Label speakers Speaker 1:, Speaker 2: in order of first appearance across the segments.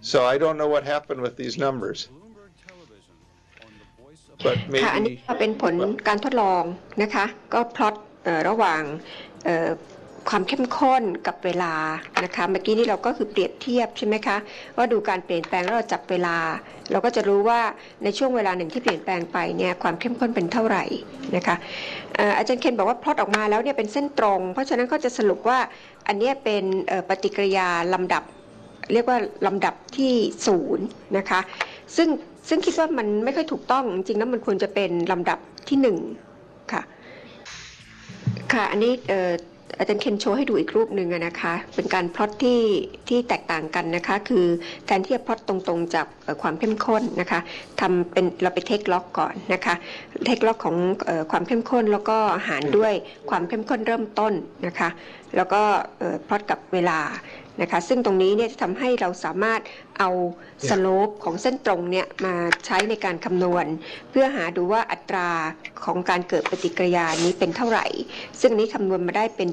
Speaker 1: So I don't know what happened with these numbers. But maybe
Speaker 2: ค่ะอันนี้เป็นผลการทดลองนะคะก็พลอตระหว่างความเข้มข้นกับเวลานะคะเมื่อกี้นี้เราก็คือเปรียบเทียบใช่ไหมคะว่าดูการเปลี่ยนแปลงแล้วเราจับเวลาเราก็จะรู้ว่าในช่วงเวลาหนึ่งที่เปลี่ยนแปลงไปเนี่ยความเข้มข้นเป็นเท่าไหร่นะคะอาจารย์เคนบอกว่าพลอตออกมาแล้วเนี่ยเป็นเส้นตรงเพราะฉะนั้นก็จะสรุปว่าอันนี้เป็นปฏิกิริยาลำดับเรียกว่าลำดับที่0นะคะซึ่งคิดว่ามันไม่ค่อยถูกต้องจริงๆแล้วมันควรจะเป็นลำดับที่1ค่ะค่ะอันนี้อาจารย์เคนโชว์ให้ดูอีกรูปหนึ่งนะคะเป็นการพลอตที่แตกต่างกันนะคะคือแทนที่จะพลอตตรงๆจากความเข้มข้นนะคะทำเป็นเราไปเทคล็อกก่อนนะคะเทคล็อกของความเข้มข้นแล้วก็หารด้วยความเข้มข้นเริ่มต้นนะคะแล้วก็พลอตกับเวลานะคะซึ่งตรงนี้เนี่ยจะทำให้เราสามารถเอาสโลปของเส้นตรงเนี่ยมาใช้ในการคำนวณเพื่อหาดูว่าอัตราของการเกิดปฏิกิริยานี้เป็นเท่าไหร่ซึ่งนี้คำนวณมาได้เป็น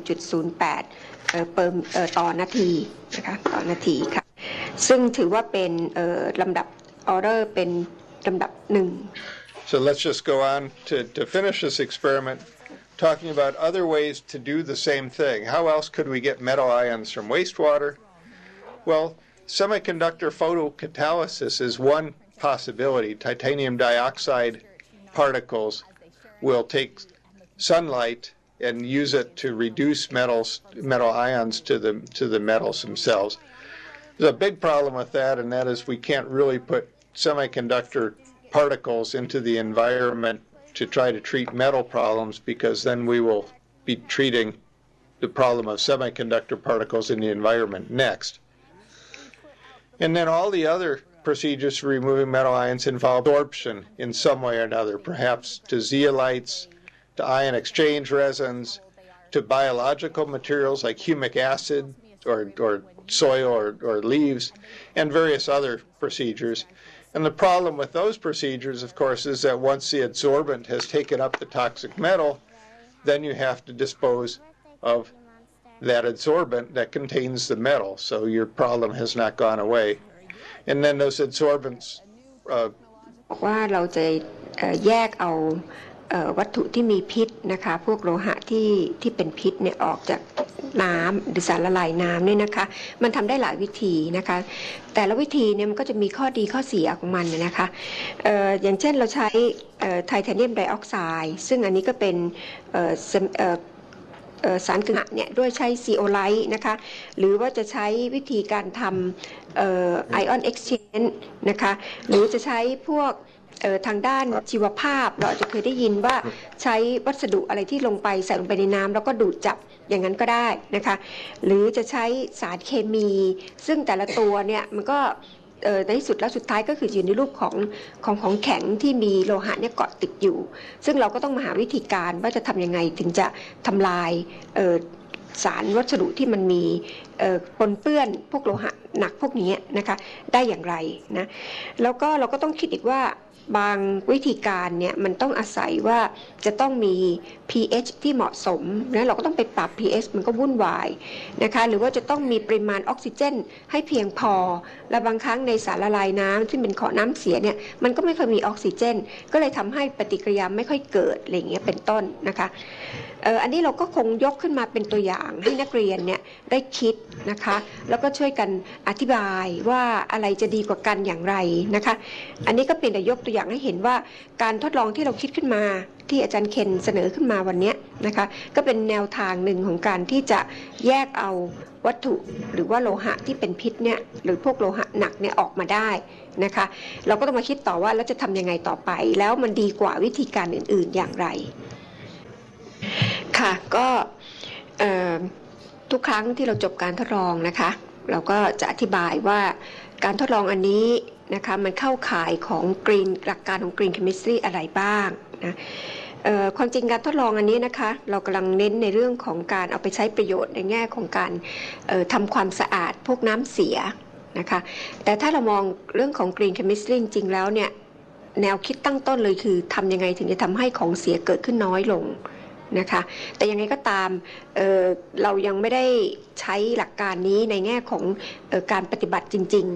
Speaker 2: 0.08ต่อนาทีนะคะต่อนาทีค่ะซึ่งถือว่าเป็นลำดับออเดอร์เป็นลำดับ1
Speaker 1: So let's just go on to finish this experiment talking about other ways to do the same thing. How else could we get metal ions from wastewater? Well, semiconductor photocatalysis is one possibility. Titanium dioxide particles will take sunlight and use it to reduce metal ions to the metals themselves. There's a big problem with that, and that is we can't really put semiconductor particles into the environment to try to treat metal problems, because then we will be treating the problem of semiconductor particles in the environment next. And then all the other procedures for removing metal ions involve absorption in some way or another, perhaps to zeolites, to ion exchange resins, to biological materials like humic acid or soil or leaves, and various other procedures. And the problem with those procedures, of course, is that once the adsorbent has taken up the toxic metal, then you have to dispose of that adsorbent that contains the metal. So your problem has not gone away. And then those adsorbents
Speaker 2: ว่าเราจะแยกเอาวัตถุที่มีพิษนะคะพวกโลหะที่เป็นพิษเนี่ยออกจากน้ำหรือสารละลายน้ำเนี่ยนะคะมันทำได้หลายวิธีนะคะแต่ละวิธีเนี่ยมันก็จะมีข้อดีข้อเสียของมันนะคะอย่างเช่นเราใช้ไทเทเนียมไดออกไซด์ซึ่งอันนี้ก็เป็นสารกึ่งอัดเนี่ยด้วยใช้ซีโอไลท์นะคะหรือว่าจะใช้วิธีการทำไอออนเอ็กซ์เชนจ์นะคะหรือจะใช้พวกทางด้านชีวภาพเราจะเคยได้ยินว่าใช้วัสดุอะไรที่ลงไปใส่ลงไปในน้ำแล้วก็ดูดจับอย่างนั้นก็ได้นะคะหรือจะใช้สารเคมีซึ่งแต่ละตัวเนี่ยมันก็ในที่สุดแล้วสุดท้ายก็คืออยู่ในรูปของแข็งที่มีโลหะเนี่ยเกาะติดอยู่ซึ่งเราก็ต้องมาหาวิธีการว่าจะทำยังไงถึงจะทำลายสารวัสดุที่มันมีปนเปื้อนพวกโลหะหนักพวกนี้นะคะได้อย่างไรนะแล้วก็เราก็ต้องคิดอีกว่าบางวิธีการเนี่ยมันต้องอาศัยว่าจะต้องมี pH ที่เหมาะสมนะเราก็ต้องไปปรับ pH มันก็วุ่นวายนะคะหรือว่าจะต้องมีปริมาณออกซิเจนให้เพียงพอและบางครั้งในสารละลายน้ำที่เป็นขอน้ำเสียเนี่ยมันก็ไม่ค่อยมีออกซิเจนก็เลยทำให้ปฏิกิริยาไม่ค่อยเกิดอะไรอย่างเงี้ยเป็นต้นนะคะอันนี้เราก็คงยกขึ้นมาเป็นตัวอย่างให้นักเรียนเนี่ยได้คิดนะคะแล้วก็ช่วยกันอธิบายว่าอะไรจะดีกว่ากันอย่างไรนะคะอันนี้ก็เป็นแต่ยกตัวอย่างให้เห็นว่าการทดลองที่เราคิดขึ้นมาที่อาจารย์เคนเสนอขึ้นมาวันนี้นะคะก็เป็นแนวทางหนึ่งของการที่จะแยกเอาวัตถุหรือว่าโลหะที่เป็นพิษเนี่ยหรือพวกโลหะหนักเนี่ยออกมาได้นะคะเราก็ต้องมาคิดต่อว่าแล้วจะทำยังไงต่อไปแล้วมันดีกว่าวิธีการอื่นๆอย่างไรค่ะก็ทุกครั้งที่เราจบการทดลองนะคะเราก็จะอธิบายว่าการทดลองอันนี้นะคะมันเข้าข่ายของหลักการของ Green Chemistry อะไรบ้างนะความจริงการทดลองอันนี้นะคะเรากำลังเน้นในเรื่องของการเอาไปใช้ประโยชน์ในแง่ของการทำความสะอาดพวกน้ำเสียนะคะแต่ถ้าเรามองเรื่องของ Green Chemistry จริงๆแล้วเนี่ยแนวคิดตั้งต้นเลยคือทำยังไงถึงจะทำให้ของเสียเกิดขึ้นน้อยลงนะคะแต่ยังไงก็ตามเรายังไม่ได้ใช้หลักการนี้ในแง่ของการปฏิบัติจริงๆ